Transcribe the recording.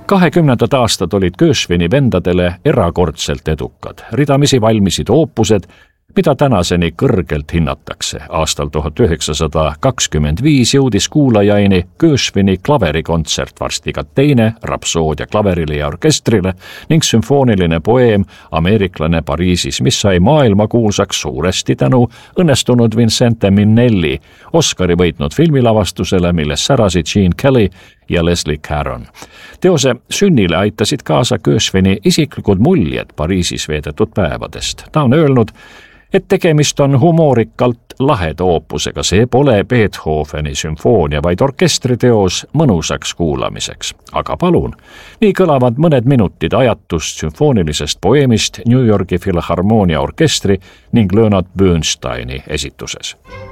20 aastad olid Gershwini vendadele erakordselt edukad. Ridamisi valmisid oopused, mida tänaseni kõrgelt hinnatakse. Aastal 1925 jõudis kuulajaini Gershwini klaverikontsert, varsti ka teine rapsoodia klaverile ja orkestrile ning sümfooniline poeem Ameeriklane Pariisis, mis sai maailmakuulsaks suuresti tänu õnnestunud Vincente Minnelli Oscari võitnud filmilavastusele, milles särasid Gene Kelly ja Leslie Caron. Teose sünnile aitasid kaasa Gershwini isiklikud muljed Pariisis veedetud päevadest. Ta on öelnud, et tegemist on humoorikalt laheda oopusega, see pole Beethoveni sümfoonia, vaid orkestriteos mõnusaks kuulamiseks. Aga palun, nii kõlavad mõned minutid ajatust sümfoonilisest poeemist New Yorgi Filharmoonia orkestri ning Leonard Bernsteini esituses.